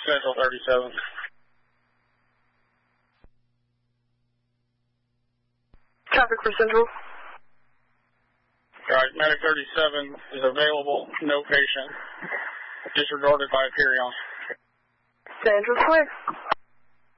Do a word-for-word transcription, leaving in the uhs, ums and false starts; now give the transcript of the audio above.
Central thirty-seven. Traffic for Central. Right, Medic thirty-seven is available, no patient. Disregarded by Aperion. Central Square.